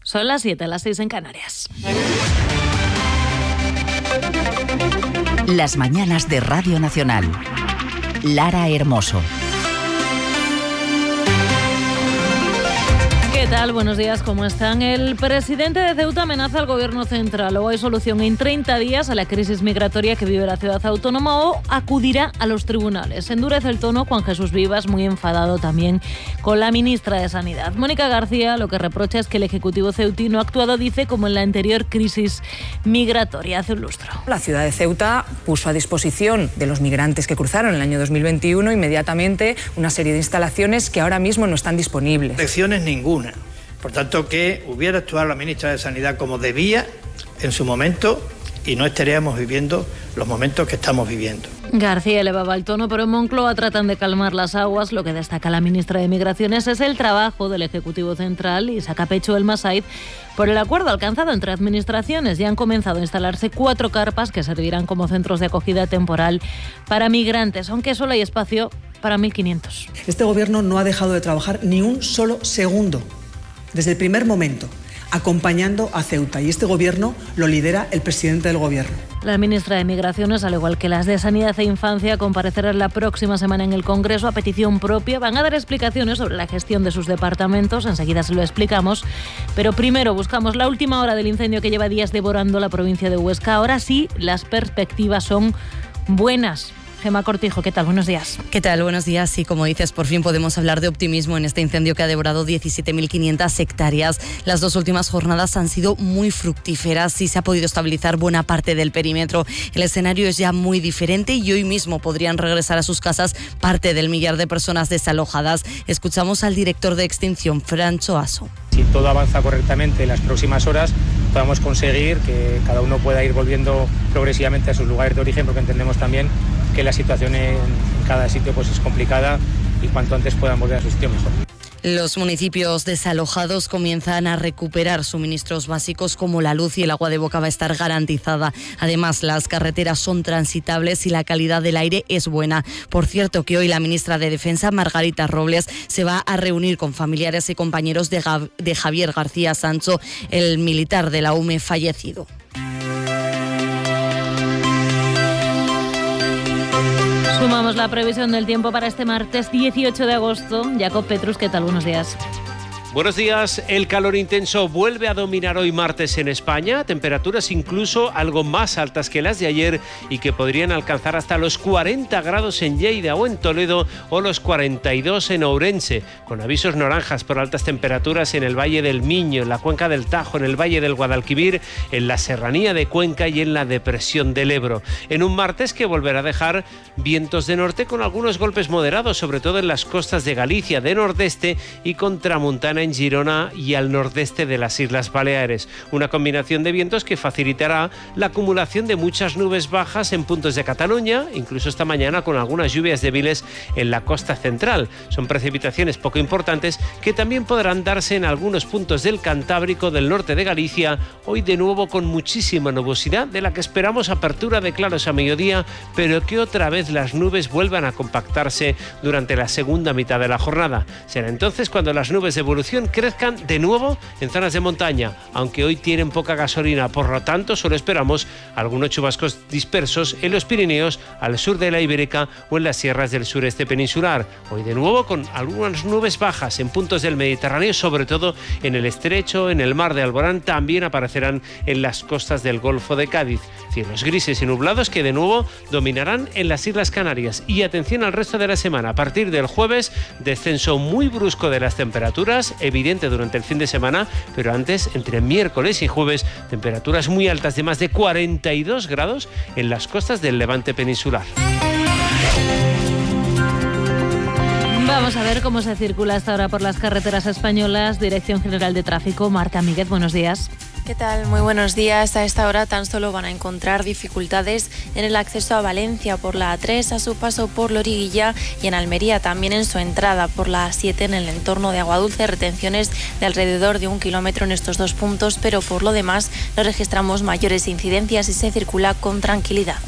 Son las 7, las 6 en Canarias. Las mañanas de Radio Nacional. Lara Hermoso. ¿Qué tal? Buenos días, ¿cómo están? El presidente de Ceuta amenaza al gobierno central o hay solución en 30 días a la crisis migratoria que vive la ciudad autónoma o acudirá a los tribunales. Endurece el tono Juan Jesús Vivas, muy enfadado también con la ministra de Sanidad. Mónica García lo que reprocha es que el Ejecutivo ceutí no ha actuado, dice, como en la anterior crisis migratoria hace un lustro. La ciudad de Ceuta puso a disposición de los migrantes que cruzaron en el año 2021 inmediatamente una serie de instalaciones que ahora mismo no están disponibles. Lecciones ninguna. Por tanto, que hubiera actuado la ministra de Sanidad como debía en su momento y no estaríamos viviendo los momentos que estamos viviendo. García elevaba el tono, pero en Moncloa tratan de calmar las aguas. Lo que destaca la ministra de Migraciones es el trabajo del Ejecutivo Central y saca pecho el Massaid por el acuerdo alcanzado entre administraciones. Ya han comenzado a instalarse 4 carpas que servirán como centros de acogida temporal para migrantes, aunque solo hay espacio para 1.500. Este gobierno no ha dejado de trabajar ni un solo segundo, desde el primer momento, acompañando a Ceuta, y este gobierno lo lidera el presidente del gobierno. La ministra de Migraciones, al igual que las de Sanidad e Infancia, comparecerán la próxima semana en el Congreso a petición propia. Van a dar explicaciones sobre la gestión de sus departamentos, enseguida se lo explicamos, pero primero buscamos la última hora del incendio que lleva días devorando la provincia de Huesca. Ahora sí, las perspectivas son buenas. Gemma Cortijo, ¿qué tal? Buenos días. ¿Qué tal? Buenos días. Sí, como dices, por fin podemos hablar de optimismo en este incendio que ha devorado 17.500 hectáreas. Las 2 últimas jornadas han sido muy fructíferas y se ha podido estabilizar buena parte del perímetro. El escenario es ya muy diferente y hoy mismo podrían regresar a sus casas parte del millar de personas desalojadas. Escuchamos al director de extinción, Francho Aso. Si todo avanza correctamente en las próximas horas, podamos conseguir que cada uno pueda ir volviendo progresivamente a sus lugares de origen, porque entendemos también que la situación en cada sitio pues es complicada y cuanto antes puedan volver a su sitio mejor. Los municipios desalojados comienzan a recuperar suministros básicos como la luz y el agua de boca va a estar garantizada. Además, las carreteras son transitables y la calidad del aire es buena. Por cierto, que hoy la ministra de Defensa, Margarita Robles, se va a reunir con familiares y compañeros de Javier García Sancho, el militar de la UME fallecido. Sumamos la previsión del tiempo para este martes 18 de agosto. Jacob Petrus, ¿qué tal? Buenos días. Buenos días. El calor intenso vuelve a dominar hoy martes en España. Temperaturas incluso algo más altas que las de ayer y que podrían alcanzar hasta los 40 grados en Lleida o en Toledo o los 42 en Ourense, con avisos naranjas por altas temperaturas en el Valle del Miño, en la Cuenca del Tajo, en el Valle del Guadalquivir, en la Serranía de Cuenca y en la Depresión del Ebro. En un martes que volverá a dejar vientos de norte con algunos golpes moderados, sobre todo en las costas de Galicia, de nordeste y con tramontana en Girona y al nordeste de las Islas Baleares. Una combinación de vientos que facilitará la acumulación de muchas nubes bajas en puntos de Cataluña, incluso esta mañana con algunas lluvias débiles en la costa central. Son precipitaciones poco importantes que también podrán darse en algunos puntos del Cantábrico, del norte de Galicia, hoy de nuevo con muchísima nubosidad, de la que esperamos apertura de claros a mediodía, pero que otra vez las nubes vuelvan a compactarse durante la segunda mitad de la jornada. Será entonces cuando las nubes de evolución crezcan de nuevo en zonas de montaña, aunque hoy tienen poca gasolina, por lo tanto solo esperamos algunos chubascos dispersos en los Pirineos, al sur de la Ibérica o en las sierras del sureste peninsular. Hoy de nuevo con algunas nubes bajas en puntos del Mediterráneo, sobre todo en el estrecho, en el mar de Alborán, también aparecerán en las costas del Golfo de Cádiz. Cielos grises y nublados que de nuevo dominarán en las Islas Canarias. Y atención al resto de la semana. A partir del jueves, descenso muy brusco de las temperaturas, evidente durante el fin de semana, pero antes, entre miércoles y jueves, temperaturas muy altas de más de 42 grados en las costas del Levante peninsular. Vamos a ver cómo se circula hasta ahora por las carreteras españolas. Dirección General de Tráfico, Marta Míguez, buenos días. ¿Qué tal? Muy buenos días. A esta hora tan solo van a encontrar dificultades en el acceso a Valencia por la A3, a su paso por Loriguilla, y en Almería también en su entrada por la A7 en el entorno de Aguadulce. Retenciones de alrededor de 1 kilómetro en estos 2 puntos, pero por lo demás no registramos mayores incidencias y se circula con tranquilidad.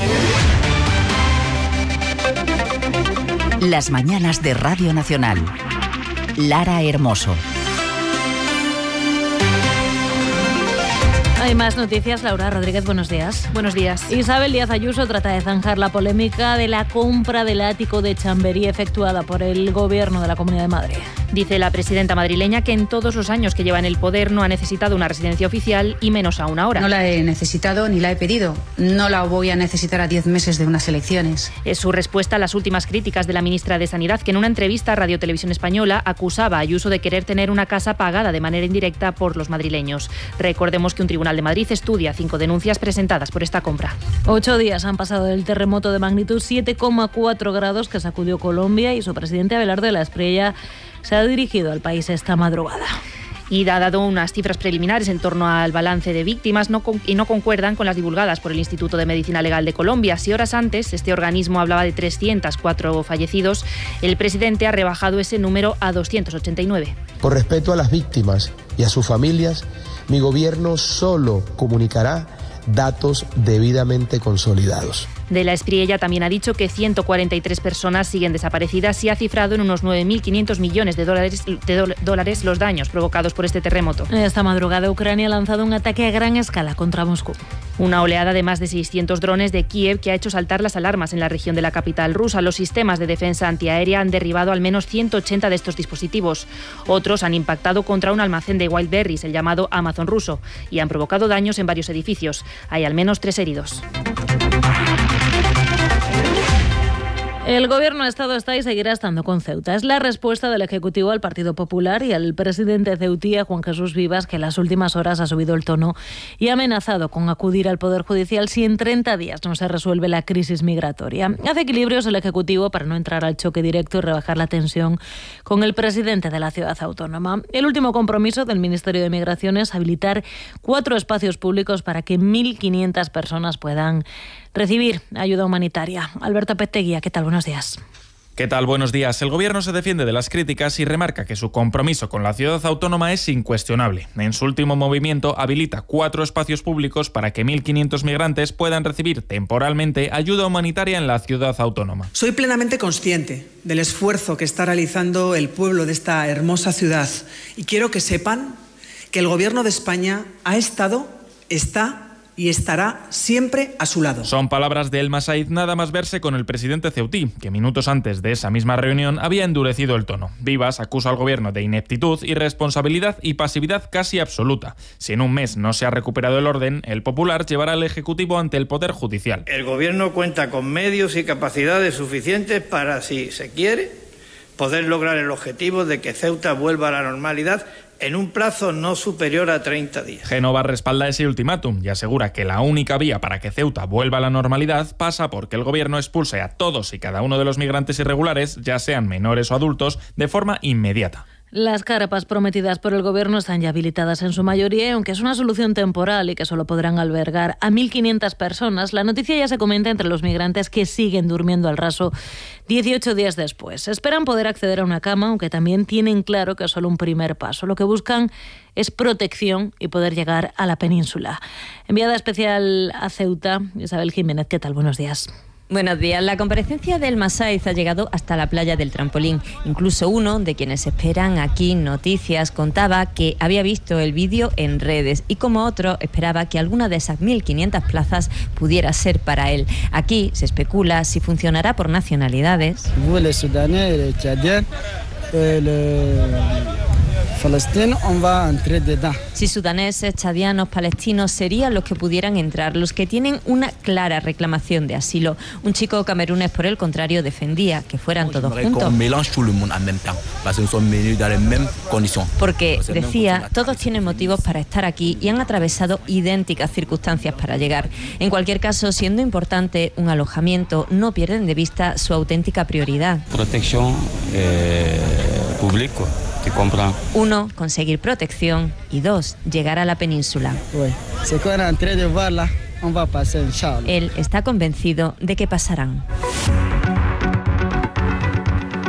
Las mañanas de Radio Nacional. Lara Hermoso. Hay más noticias. Laura Rodríguez, buenos días. Buenos días. Isabel Díaz Ayuso trata de zanjar la polémica de la compra del ático de Chamberí efectuada por el Gobierno de la Comunidad de Madrid. Dice la presidenta madrileña que en todos los años que lleva en el poder no ha necesitado una residencia oficial y menos aún ahora. No la he necesitado ni la he pedido. No la voy a necesitar a 10 meses de unas elecciones. Es su respuesta a las últimas críticas de la ministra de Sanidad, que en una entrevista a Radio Televisión Española acusaba a Ayuso de querer tener una casa pagada de manera indirecta por los madrileños. Recordemos que un tribunal de Madrid estudia 5 denuncias presentadas por esta compra. 8 días han pasado del terremoto de magnitud 7,4 grados que sacudió Colombia y su presidente Abelardo de la Espriella se ha dirigido al país esta madrugada. Y ha dado unas cifras preliminares en torno al balance de víctimas y no concuerdan con las divulgadas por el Instituto de Medicina Legal de Colombia. Si horas antes este organismo hablaba de 304 fallecidos, el presidente ha rebajado ese número a 289. Por respeto a las víctimas y a sus familias, mi gobierno solo comunicará datos debidamente consolidados. De la Espriella también ha dicho que 143 personas siguen desaparecidas y ha cifrado en unos 9.500 millones de dólares los daños provocados por este terremoto. Esta madrugada Ucrania ha lanzado un ataque a gran escala contra Moscú. Una oleada de más de 600 drones de Kiev que ha hecho saltar las alarmas en la región de la capital rusa. Los sistemas de defensa antiaérea han derribado al menos 180 de estos dispositivos. Otros han impactado contra un almacén de Wildberries, el llamado Amazon ruso, y han provocado daños en varios edificios. Hay al menos 3 heridos. El Gobierno de Estado está y seguirá estando con Ceuta. Es la respuesta del Ejecutivo al Partido Popular y al presidente ceutí, Juan Jesús Vivas, que en las últimas horas ha subido el tono y ha amenazado con acudir al Poder Judicial si en 30 días no se resuelve la crisis migratoria. Hace equilibrios el Ejecutivo para no entrar al choque directo y rebajar la tensión con el presidente de la ciudad autónoma. El último compromiso del Ministerio de Migraciones es habilitar 4 espacios públicos para que 1.500 personas puedan recibir ayuda humanitaria. Alberto Petteguía, ¿qué tal? Buenos días. ¿Qué tal? Buenos días. El Gobierno se defiende de las críticas y remarca que su compromiso con la ciudad autónoma es incuestionable. En su último movimiento habilita 4 espacios públicos para que 1.500 migrantes puedan recibir temporalmente ayuda humanitaria en la ciudad autónoma. Soy plenamente consciente del esfuerzo que está realizando el pueblo de esta hermosa ciudad y quiero que sepan que el Gobierno de España ha estado, está y estará siempre a su lado. Son palabras de Elma Said nada más verse con el presidente ceutí, que minutos antes de esa misma reunión había endurecido el tono. Vivas acusa al gobierno de ineptitud, irresponsabilidad y pasividad casi absoluta. Si en un mes no se ha recuperado el orden, el Popular llevará al Ejecutivo ante el Poder Judicial. El gobierno cuenta con medios y capacidades suficientes para, si se quiere, poder lograr el objetivo de que Ceuta vuelva a la normalidad en un plazo no superior a 30 días. Génova respalda ese ultimátum y asegura que la única vía para que Ceuta vuelva a la normalidad pasa por que el gobierno expulse a todos y cada uno de los migrantes irregulares, ya sean menores o adultos, de forma inmediata. Las carpas prometidas por el Gobierno están ya habilitadas en su mayoría, aunque es una solución temporal y que solo podrán albergar a 1.500 personas. La noticia ya se comenta entre los migrantes que siguen durmiendo al raso 18 días después. Esperan poder acceder a una cama, aunque también tienen claro que es solo un primer paso. Lo que buscan es protección y poder llegar a la península. Enviada especial a Ceuta, Isabel Jiménez, ¿qué tal? Buenos días. Buenos días. La comparecencia del Masaiz ha llegado hasta la playa del Trampolín. Incluso uno de quienes esperan aquí noticias contaba que había visto el vídeo en redes y como otro esperaba que alguna de esas 1.500 plazas pudiera ser para él. Aquí se especula si funcionará por nacionalidades. Si sudaneses, chadianos, palestinos serían los que pudieran entrar, los que tienen una clara reclamación de asilo. Un chico camerunés, por el contrario, defendía que fueran todos juntos. Porque, decía, todos tienen motivos para estar aquí y han atravesado idénticas circunstancias para llegar. En cualquier caso, siendo importante un alojamiento, no pierden de vista su auténtica prioridad. Protección pública. 1, conseguir protección y 2, llegar a la península. Él está convencido de que pasarán.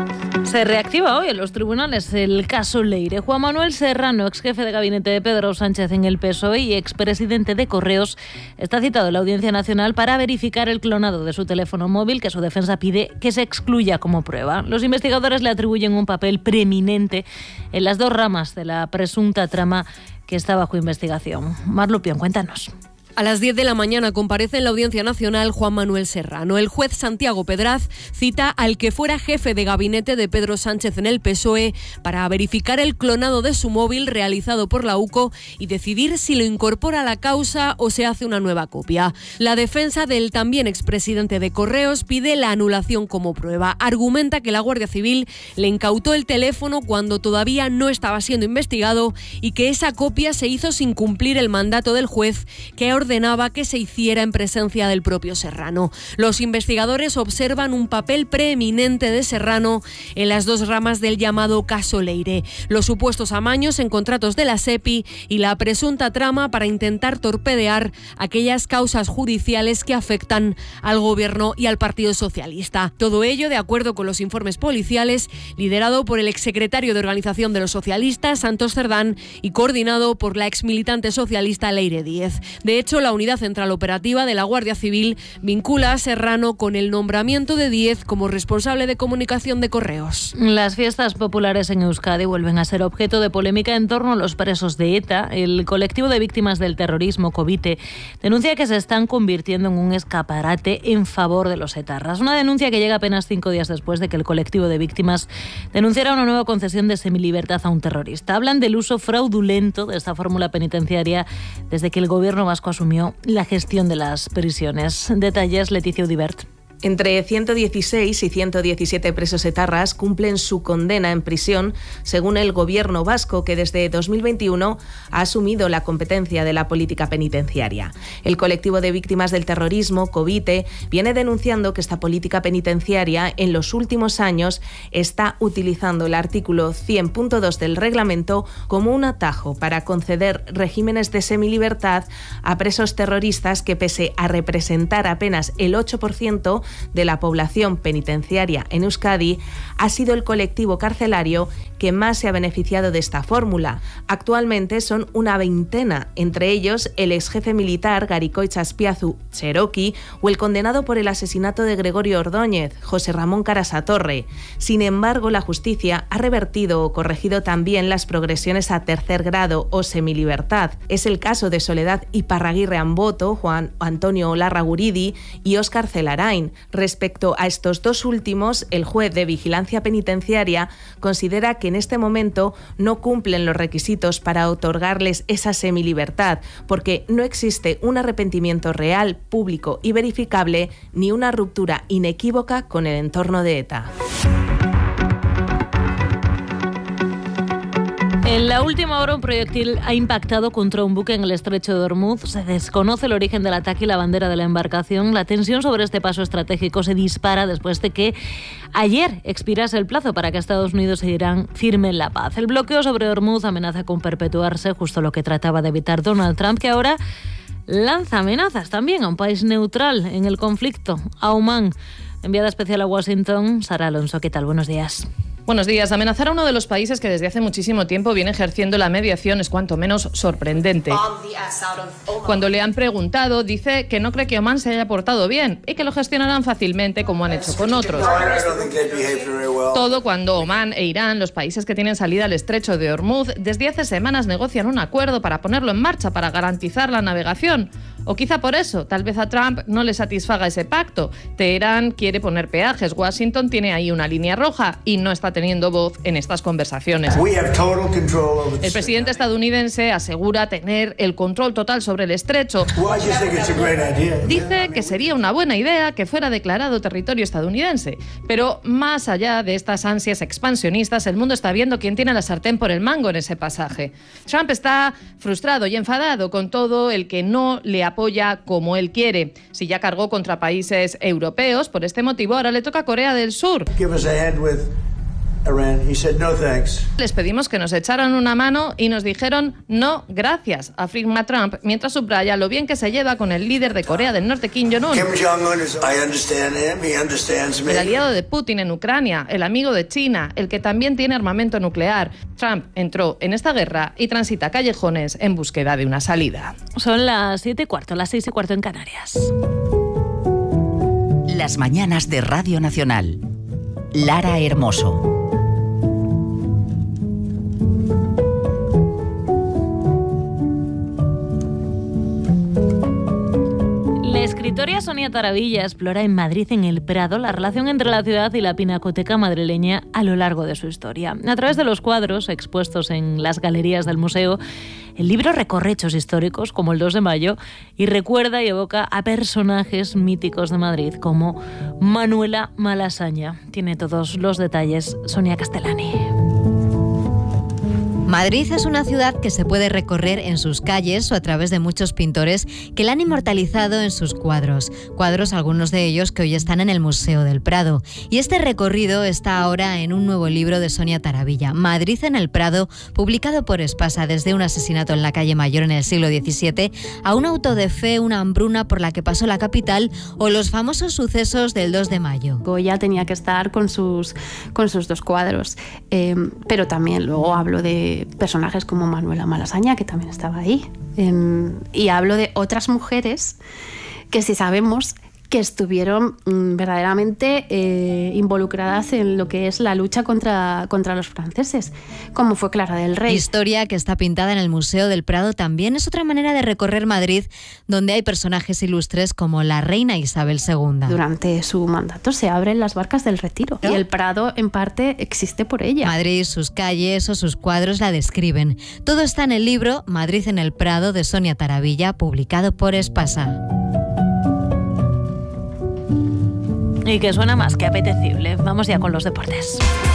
Se reactiva hoy en los tribunales el caso Leire. Juan Manuel Serrano, ex jefe de gabinete de Pedro Sánchez en el PSOE y expresidente de Correos, está citado en la Audiencia Nacional para verificar el clonado de su teléfono móvil, que su defensa pide que se excluya como prueba. Los investigadores le atribuyen un papel preeminente en las dos ramas de la presunta trama que está bajo investigación. Mar Lupión, cuéntanos. A las 10 de la mañana comparece en la Audiencia Nacional Juan Manuel Serrano. El juez Santiago Pedraz cita al que fuera jefe de gabinete de Pedro Sánchez en el PSOE para verificar el clonado de su móvil realizado por la UCO y decidir si lo incorpora a la causa o se hace una nueva copia. La defensa del también expresidente de Correos pide la anulación como prueba. Argumenta que la Guardia Civil le incautó el teléfono cuando todavía no estaba siendo investigado y que esa copia se hizo sin cumplir el mandato del juez, que ordenaba que se hiciera en presencia del propio Serrano. Los investigadores observan un papel preeminente de Serrano en las dos ramas del llamado caso Leire: los supuestos amaños en contratos de la SEPI y la presunta trama para intentar torpedear aquellas causas judiciales que afectan al Gobierno y al Partido Socialista. Todo ello, de acuerdo con los informes policiales, liderado por el exsecretario de Organización de los Socialistas, Santos Cerdán, y coordinado por la exmilitante socialista Leire Díez. De hecho, la Unidad Central Operativa de la Guardia Civil vincula a Serrano con el nombramiento de Díez como responsable de comunicación de Correos. Las fiestas populares en Euskadi vuelven a ser objeto de polémica en torno a los presos de ETA. El colectivo de víctimas del terrorismo, COVITE, denuncia que se están convirtiendo en un escaparate en favor de los etarras. Una denuncia que llega apenas 5 días después de que el colectivo de víctimas denunciara una nueva concesión de semilibertad a un terrorista. Hablan del uso fraudulento de esta fórmula penitenciaria desde que el gobierno vasco asumió la gestión de las prisiones. Detalles, Leticia Udibert. Entre 116 y 117 presos etarras cumplen su condena en prisión, según el gobierno vasco, que desde 2021 ha asumido la competencia de la política penitenciaria. El colectivo de víctimas del terrorismo, COVITE, viene denunciando que esta política penitenciaria en los últimos años está utilizando el artículo 100.2 del reglamento como un atajo para conceder regímenes de semilibertad a presos terroristas que, pese a representar apenas el 8% de la población penitenciaria en Euskadi, ha sido el colectivo carcelario que más se ha beneficiado de esta fórmula. Actualmente son una veintena, entre ellos el exjefe militar Garikoitz Azpiazu Cherokee o el condenado por el asesinato de Gregorio Ordóñez, José Ramón Carasatorre. Sin embargo, la justicia ha revertido o corregido también las progresiones a tercer grado o semilibertad. Es el caso de Soledad Iparraguirre Amboto, Juan Antonio Larraguridi y Óscar Celarain. Respecto a estos dos últimos, el juez de vigilancia penitenciaria considera que en este momento no cumplen los requisitos para otorgarles esa semilibertad, porque no existe un arrepentimiento real, público y verificable, ni una ruptura inequívoca con el entorno de ETA. En la última hora, un proyectil ha impactado contra un buque en el estrecho de Ormuz. Se desconoce el origen del ataque y la bandera de la embarcación. La tensión sobre este paso estratégico se dispara después de que ayer expirase el plazo para que Estados Unidos e Irán firmen la paz. El bloqueo sobre Ormuz amenaza con perpetuarse, justo lo que trataba de evitar Donald Trump, que ahora lanza amenazas también a un país neutral en el conflicto, a Omán. Enviada especial a Washington, Sara Alonso, ¿qué tal? Buenos días. Buenos días. Amenazar a uno de los países que desde hace muchísimo tiempo viene ejerciendo la mediación es cuanto menos sorprendente. Cuando le han preguntado, dice que no cree que Omán se haya portado bien y que lo gestionarán fácilmente como han hecho con otros. Todo cuando Omán e Irán, los países que tienen salida al estrecho de Ormuz, desde hace semanas negocian un acuerdo para ponerlo en marcha para garantizar la navegación. O quizá por eso, tal vez a Trump no le satisfaga ese pacto. Teherán quiere poner peajes, Washington tiene ahí una línea roja y no está teniendo voz en estas conversaciones. El presidente estadounidense asegura tener el control total sobre el estrecho. Dice que sería una buena idea que fuera declarado territorio estadounidense. Pero más allá de estas ansias expansionistas, el mundo está viendo quién tiene la sartén por el mango en ese pasaje. Trump está frustrado y enfadado con todo el que no le apoya como él quiere. Si ya cargó contra países europeos, por este motivo ahora le toca a Corea del Sur. Les pedimos que nos echaran una mano y nos dijeron no, gracias, afirma Trump, mientras subraya lo bien que se lleva con el líder de Corea del Norte, Kim Jong-un. El aliado de Putin en Ucrania, el amigo de China, el que también tiene armamento nuclear. Trump entró en esta guerra y transita callejones en búsqueda de una salida. Son las 7:15, las 6:15 en Canarias. Las mañanas de Radio Nacional. Lara Hermoso. La escritora Sonia Taravilla explora en Madrid, en el Prado, la relación entre la ciudad y la pinacoteca madrileña a lo largo de su historia. A través de los cuadros expuestos en las galerías del museo, el libro recorre hechos históricos como el 2 de mayo y recuerda y evoca a personajes míticos de Madrid como Manuela Malasaña. Tiene todos los detalles Sonia Castellani. Madrid es una ciudad que se puede recorrer en sus calles o a través de muchos pintores que la han inmortalizado en sus cuadros. Cuadros, algunos de ellos que hoy están en el Museo del Prado. Y este recorrido está ahora en un nuevo libro de Sonia Taravilla, Madrid en el Prado, publicado por Espasa, desde un asesinato en la calle Mayor en el siglo XVII a un auto de fe, una hambruna por la que pasó la capital o los famosos sucesos del 2 de mayo. Goya tenía que estar con sus dos cuadros, pero también luego hablo de personajes como Manuela Malasaña, que también estaba ahí, y hablo de otras mujeres que sí sabemos que estuvieron verdaderamente involucradas en lo que es la lucha contra los franceses, como fue Clara del Rey. Historia que está pintada en el Museo del Prado también es otra manera de recorrer Madrid, donde hay personajes ilustres como la reina Isabel II. Durante su mandato se abren las barcas del Retiro, ¿no? Y el Prado en parte existe por ella. Madrid, sus calles o sus cuadros la describen. Todo está en el libro Madrid en el Prado de Sonia Taravilla, publicado por Espasa. Y que suena más que apetecible. Vamos ya con los deportes.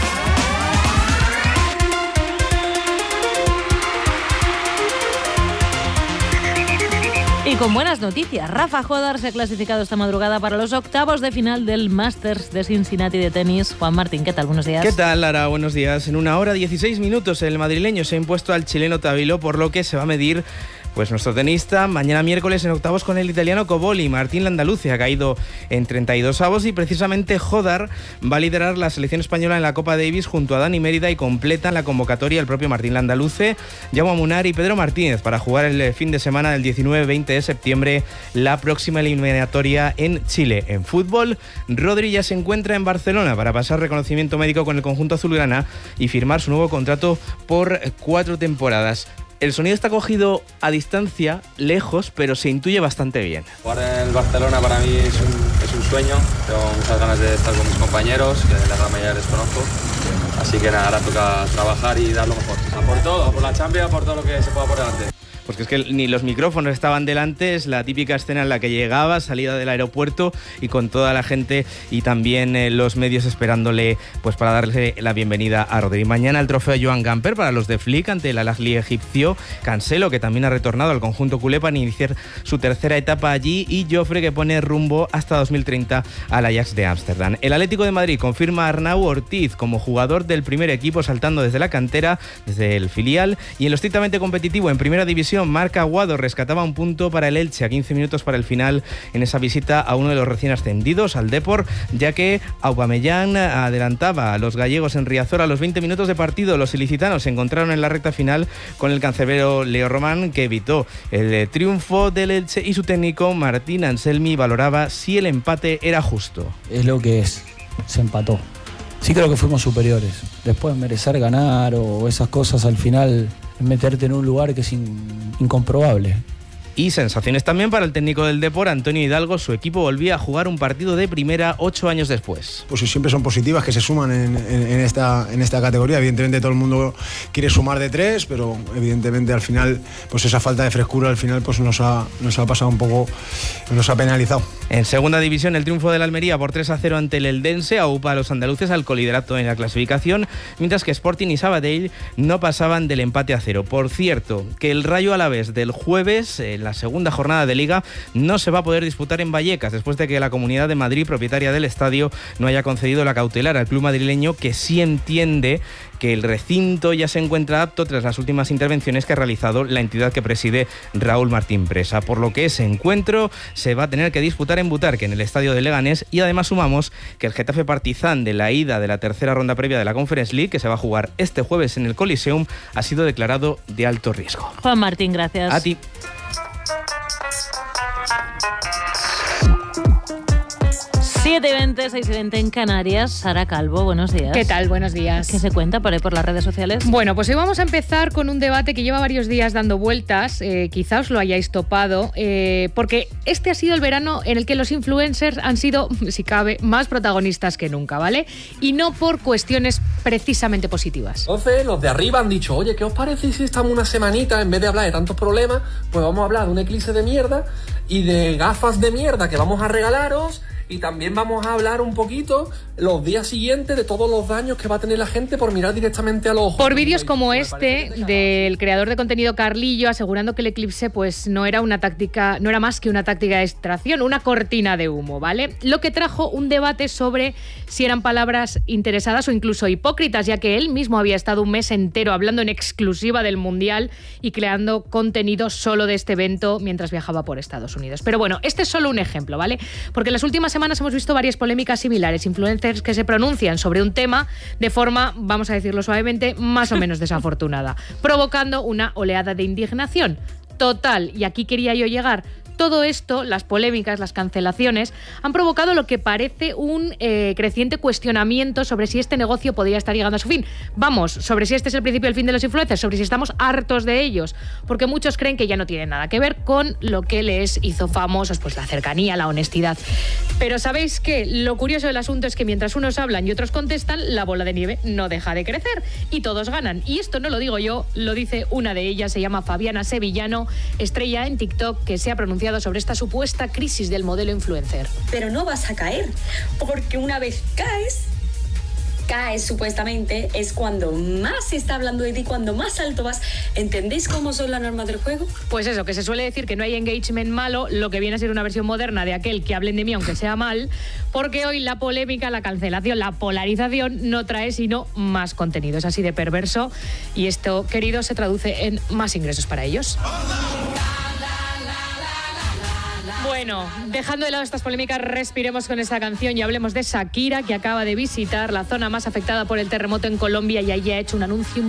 Y con buenas noticias, Rafa Jodar se ha clasificado esta madrugada para los octavos de final del Masters de Cincinnati de tenis. Juan Martín, ¿qué tal? Buenos días. ¿Qué tal, Lara? Buenos días. En 1 hora 16 minutos el madrileño se ha impuesto al chileno Tabilo, por lo que se va a medir pues nuestro tenista mañana miércoles en octavos con el italiano Cobolli. Martín Landaluce ha caído en 32avos y precisamente Jodar va a liderar la selección española en la Copa Davis junto a Dani Mérida y completan la convocatoria el propio Martín Landaluce, Jaume Munar y Pedro Martínez para jugar el fin de semana del 19-20 de septiembre la próxima eliminatoria en Chile. En fútbol, Rodri ya se encuentra en Barcelona para pasar reconocimiento médico con el conjunto azulgrana y firmar su nuevo contrato por 4 temporadas. El sonido está cogido a distancia, lejos, pero se intuye bastante bien. Jugar en el Barcelona para mí es un sueño. Tengo muchas ganas de estar con mis compañeros, que la gran mayoría les conozco. Así que nada, ahora toca trabajar y dar lo mejor. Por todo, por la Champions, por todo lo que se pueda por delante. Pues que es que ni los micrófonos estaban delante, es la típica escena en la que llegaba, salida del aeropuerto y con toda la gente y también los medios esperándole pues para darle la bienvenida a Rodri. Mañana el trofeo Joan Gamper para los de Flick ante el Al-Ahly egipcio, Cancelo, que también ha retornado al conjunto culé para iniciar su tercera etapa allí, y Joffre, que pone rumbo hasta 2030 al Ajax de Ámsterdam. El Atlético de Madrid confirma a Arnau Ortiz como jugador del primer equipo, saltando desde la cantera, desde el filial, y en lo estrictamente competitivo en primera división, Marc Aguado rescataba un punto para el Elche a 15 minutos para el final en esa visita a uno de los recién ascendidos, al Depor, ya que Aubameyang adelantaba a los gallegos en Riazor a los 20 minutos de partido. Los ilicitanos se encontraron en la recta final con el cancerbero Leo Román, que evitó el triunfo del Elche, y su técnico Martín Anselmi valoraba si el empate era justo. Es lo que es, se empató. Sí creo que fuimos superiores. Después merecer ganar o esas cosas, al final meterte en un lugar que es incomprobable. Y sensaciones también para el técnico del Depor, Antonio Hidalgo. Su equipo volvía a jugar un partido de primera 8 años después. Pues siempre son positivas que se suman en esta categoría. Evidentemente todo el mundo quiere sumar de 3, pero evidentemente al final pues esa falta de frescura al final pues nos ha pasado un poco, nos ha penalizado. En segunda división, el triunfo del Almería por 3-0 ante el Eldense aupa a los andaluces al coliderato en la clasificación, mientras que Sporting y Sabadell no pasaban del empate a 0. Por cierto, que el Rayo Alavés del jueves, el la segunda jornada de Liga no se va a poder disputar en Vallecas, después de que la Comunidad de Madrid, propietaria del estadio, no haya concedido la cautelar al club madrileño, que sí entiende que el recinto ya se encuentra apto tras las últimas intervenciones que ha realizado la entidad que preside Raúl Martín Presa, por lo que ese encuentro se va a tener que disputar en Butarque, en el estadio de Leganés, y además sumamos que el Getafe Partizan de la ida de la tercera ronda previa de la Conference League, que se va a jugar este jueves en el Coliseum, ha sido declarado de alto riesgo. Juan Martín, gracias. A ti. 7:20, 6:20 en Canarias. Sara Calvo, buenos días. ¿Qué tal? Buenos días. ¿Qué se cuenta por ahí por las redes sociales? Bueno, pues hoy vamos a empezar con un debate que lleva varios días dando vueltas. Quizá os lo hayáis topado, porque este ha sido el verano en el que los influencers han sido, si cabe, más protagonistas que nunca, ¿vale? Y no por cuestiones precisamente positivas. Entonces, los de arriba han dicho, oye, ¿qué os parece si estamos una semanita, en vez de hablar de tantos problemas, pues vamos a hablar de un eclipse de mierda y de gafas de mierda que vamos a regalaros? Y también vamos a hablar un poquito los días siguientes de todos los daños que va a tener la gente por mirar directamente a los ojos. Por vídeos como este del creador de contenido Carlillo, asegurando que el eclipse pues no era más que una táctica de extracción, una cortina de humo, ¿vale? Lo que trajo un debate sobre si eran palabras interesadas o incluso hipócritas, ya que él mismo había estado un mes entero hablando en exclusiva del Mundial y creando contenido solo de este evento mientras viajaba por Estados Unidos. Pero bueno, este es solo un ejemplo, ¿vale? Porque en las últimas semanas hemos visto varias polémicas similares, influencers que se pronuncian sobre un tema de forma, vamos a decirlo suavemente, más o menos desafortunada, provocando una oleada de indignación. Total, y aquí quería yo llegar. Todo esto, las polémicas, las cancelaciones, han provocado lo que parece un creciente cuestionamiento sobre si este negocio podría estar llegando a su fin. Vamos, sobre si este es el principio del fin de los influencers, sobre si estamos hartos de ellos, porque muchos creen que ya no tiene nada que ver con lo que les hizo famosos, pues la cercanía, la honestidad. Pero ¿sabéis qué? Lo curioso del asunto es que mientras unos hablan y otros contestan, la bola de nieve no deja de crecer y todos ganan. Y esto no lo digo yo, lo dice una de ellas, se llama Fabiana Sevillano, estrella en TikTok, que se ha pronunciado sobre esta supuesta crisis del modelo influencer. Pero no vas a caer, porque una vez caes supuestamente, es cuando más se está hablando de ti, cuando más alto vas. ¿Entendéis cómo son las normas del juego? Pues eso, que se suele decir que no hay engagement malo, lo que viene a ser una versión moderna de aquel que hablen de mí aunque sea mal, porque hoy la polémica, la cancelación, la polarización no trae sino más contenido. Es así de perverso y esto, queridos, se traduce en más ingresos para ellos. Bueno, dejando de lado estas polémicas, respiremos con esta canción y hablemos de Shakira, que acaba de visitar la zona más afectada por el terremoto en Colombia y allí ha hecho un anuncio